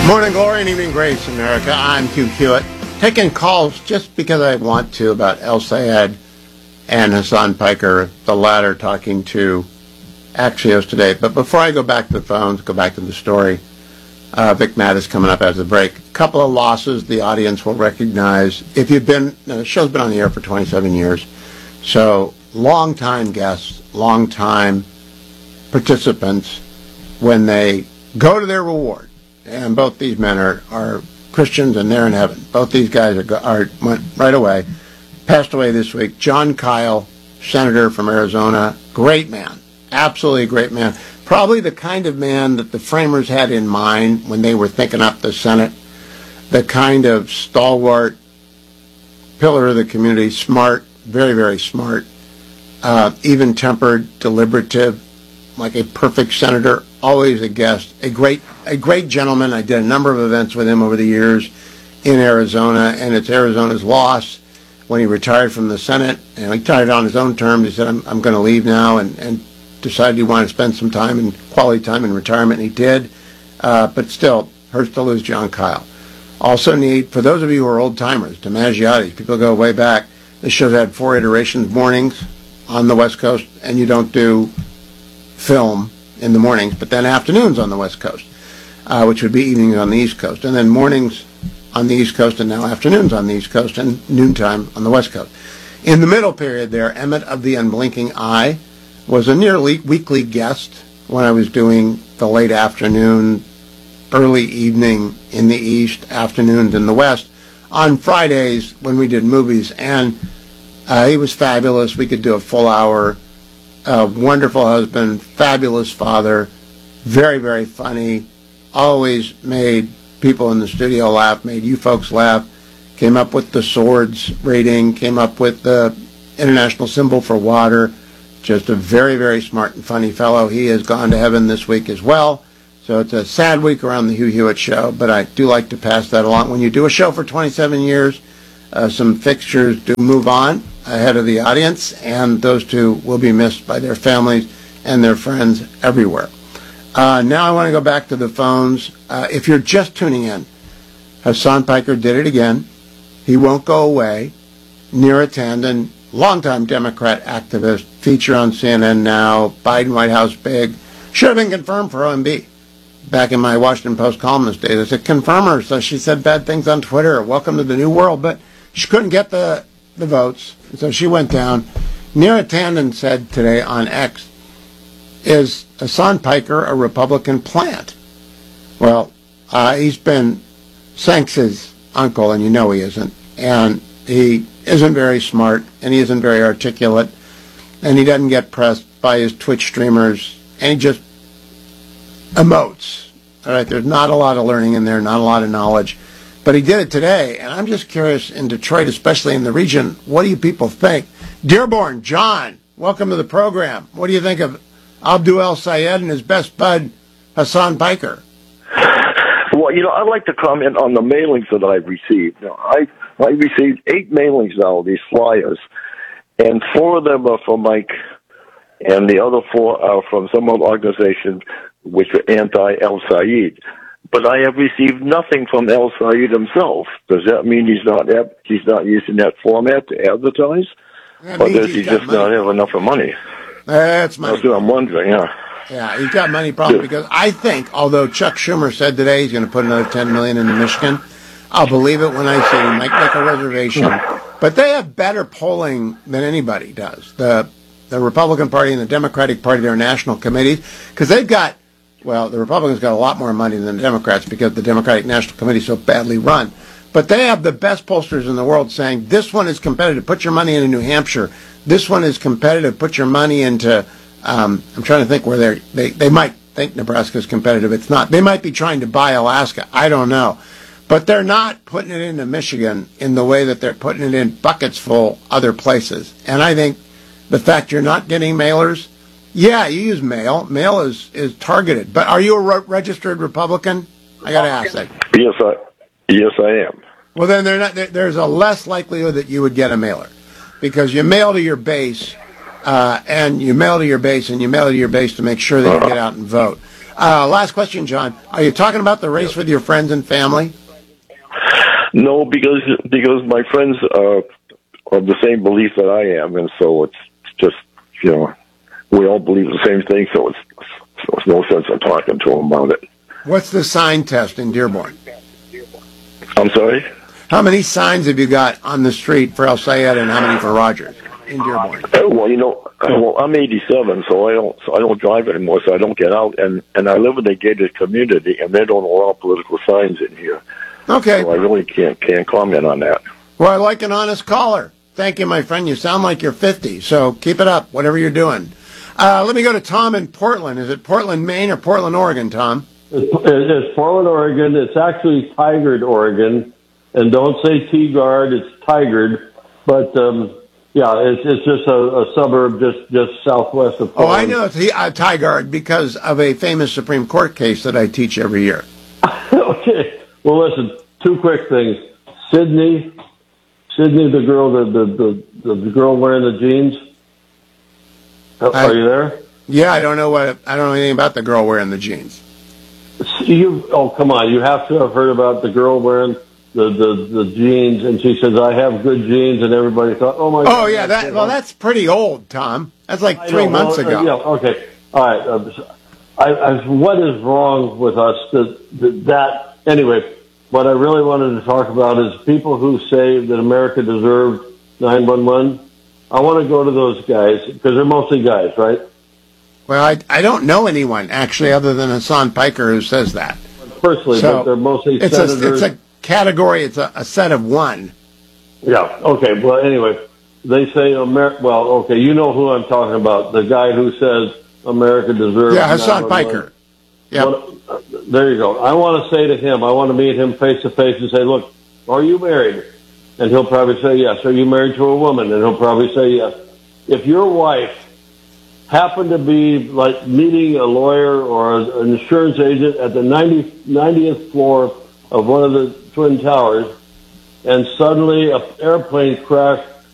Morning glory and evening grace, America. I'm Hugh Hewitt, taking calls just because I want to about El Sayed and Hasan Piker, the latter talking to Axios today. But before I go back to the phones, go back to the story, Vic Matt is coming up as a break. A couple of losses the audience will recognize. If you've been, the show's been on the air for 27 years, so long-time guests, long-time participants, when they go to their reward, and both these men are Christians and they're in heaven. Both these guys went right away. Passed away this week. Jon Kyl, senator from Arizona, great man, absolutely great man. Probably the kind of man that the framers had in mind when they were thinking up the Senate. The kind of stalwart, pillar of the community, smart, very, very smart, even-tempered, deliberative, like a perfect senator, always a guest, a great gentleman. I did a number of events with him over the years in Arizona, and it's Arizona's loss when he retired from the Senate. And he retired on his own terms. He said, I'm going to leave now, and decided he wanted to spend some time and quality time in retirement, and he did. But still, hurts to lose Jon Kyl. Also need, for those of you who are old-timers, DiMaggiotti, people go way back, this show's had 4 iterations, mornings on the West Coast, and you don't do film in the mornings, but then afternoons on the West Coast, which would be evenings on the East Coast, and then mornings on the East Coast, and now afternoons on the East Coast, and noontime on the West Coast. In the middle period there, Emmett of the Unblinking Eye was a nearly weekly guest when I was doing the late afternoon, early evening in the East, afternoons in the West, on Fridays when we did movies, and he was fabulous. We could do a full hour. A wonderful husband, fabulous father, very, very funny, always made people in the studio laugh, made you folks laugh, came up with the swords rating, came up with the international symbol for water, just a very, very smart and funny fellow. He has gone to heaven this week as well, so it's a sad week around the Hugh Hewitt Show, but I do like to pass that along. When you do a show for 27 years, some fixtures do move on ahead of the audience, and those two will be missed by their families and their friends everywhere. Now I want to go back to the phones. If you're just tuning in, Hasan Piker did it again. He won't go away. Neera Tanden, longtime Democrat activist, feature on CNN now, Biden White House big, should have been confirmed for OMB. Back in my Washington Post columnist days, I said, confirm her. So she said bad things on Twitter. Welcome to the new world. But she couldn't get the votes, so she went down. Neera Tanden said today on X, is Hasan Piker a Republican plant? Well, he's been Sanks's uncle, and you know he isn't, and he isn't very smart, and he isn't very articulate, and he doesn't get pressed by his Twitch streamers, and he just emotes. All right, there's not a lot of learning in there, not a lot of knowledge. But he did it today, and I'm just curious, in Detroit, especially in the region, what do you people think? Dearborn, John, welcome to the program. What do you think of Abdul El Sayed and his best bud, Hasan Piker? Well, I'd like to comment on the mailings that I've received. I received 8 mailings now, these flyers, and 4 of them are from Mike, and the other 4 are from some other organization which are anti-El Sayed. But I have received nothing from El Sayed himself. Does that mean he's not using that format to advertise? Or does he just not have enough of money? That's money. That's what I'm wondering, yeah. Yeah, he's got money problem because I think, although Chuck Schumer said today he's going to put another $10 million into Michigan, I'll believe it when I say he might make a reservation. But they have better polling than anybody does. The Republican Party and the Democratic Party, their national committees, because they've got, well, the Republicans got a lot more money than the Democrats because the Democratic National Committee is so badly run. But they have the best pollsters in the world saying, this one is competitive, put your money into New Hampshire. This one is competitive, put your money into, I'm trying to think where they might think Nebraska is competitive. It's not. They might be trying to buy Alaska. I don't know. But they're not putting it into Michigan in the way that they're putting it in buckets full other places. And I think the fact you're not getting mailers, yeah, you use mail. Mail is targeted. But are you a registered Republican? I got to ask that. Yes, I am. Well, then there's a less likelihood that you would get a mailer because you mail to your base, and you mail to your base to make sure that you get out and vote. Last question, John. Are you talking about the race with your friends and family? No, because my friends are of the same belief that I am, and so it's just, we all believe the same thing, so it's no sense in talking to them about it. What's the sign test in Dearborn? I'm sorry? How many signs have you got on the street for El Sayed and how many for Rogers in Dearborn? Well, I'm 87, so I don't drive anymore, so I don't get out, and I live in a gated community, and they don't allow political signs in here. Okay. So I really can't comment on that. Well, I like an honest caller. Thank you, my friend. You sound like you're 50, so keep it up, whatever you're doing. Let me go to Tom in Portland. Is it Portland, Maine, or Portland, Oregon, Tom? It's Portland, Oregon. It's actually Tigard, Oregon. And don't say Tigard, it's Tigard. But, it's just a suburb just southwest of Portland. Oh, I know it's Tigard because of a famous Supreme Court case that I teach every year. Okay. Well, listen, two quick things. Sydney, the girl, the girl wearing the jeans. Are you there? Yeah, I don't know anything about the girl wearing the jeans. Come on, you have to have heard about the girl wearing the jeans, and she says, "I have good jeans," and everybody thought, "Oh my God." Oh yeah, that's pretty old, Tom. That's like 3 months ago. Yeah, okay, all right. What is wrong with us? That anyway. What I really wanted to talk about is people who say that America deserved 911. I want to go to those guys because they're mostly guys, right? Well, I don't know anyone actually other than Hassan Piker who says that. Personally, so but they're mostly senators. It's a category. It's a set of one. Yeah. Okay. Well, anyway, they say okay, you know who I'm talking about. The guy who says America deserves. Yeah, Hassan Piker. Yeah. There you go. I want to say to him, I want to meet him face to face and say, "Look, are you married?" And he'll probably say yes. Are you married to a woman? And he'll probably say yes. If your wife happened to be like meeting a lawyer or an insurance agent at the 90th floor of one of the Twin Towers, and suddenly an airplane crashed